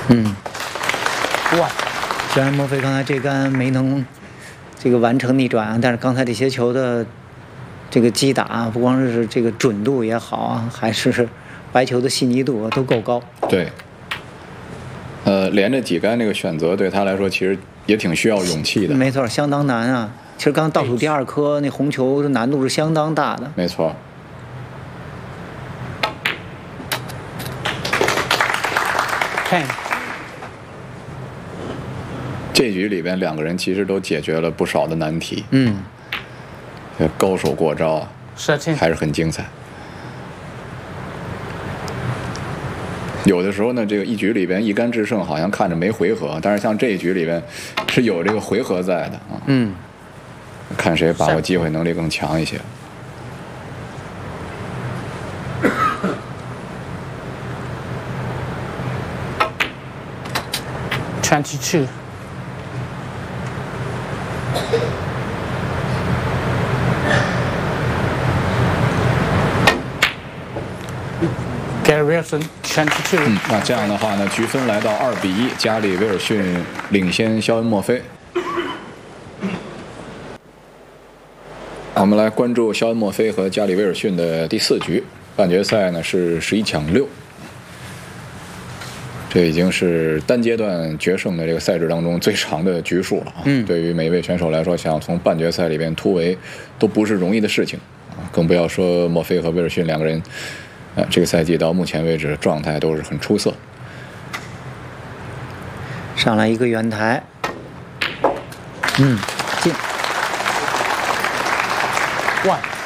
哇！虽然莫非刚才这杆没能完成逆转，但是刚才这些球的这个击打，不光是这个准度也好啊，还是白球的细腻度都够高。 对。连着几杆那个选择对他来说其实也挺需要勇气的。 没错，相当难啊。其实刚倒数第2颗那红球的难度是相当大的。 没错。这局里边2个人其实都解决了不少的难题。高手过招啊，还是很精彩。有的时候呢，这个一局里边一杆制胜，好像看着没回合，但是像这一局里边是有这个回合在的啊。看谁把握机会能力更强一些。 22. Gary Wilson 22. 那这样的话呢，局分来到2比1，加里威尔逊领先肖恩·墨菲。我们来关注肖恩·墨菲和加里威尔逊的第4局，半决赛呢是11抢6。这已经是单阶段决胜的这个赛制当中最长的局数了啊！对于每一位选手来说，想从半决赛里边突围都不是容易的事情啊！更不要说墨菲和威尔逊2个人，这个赛季到目前为止状态都是很出色。 上来一个远台，进。 1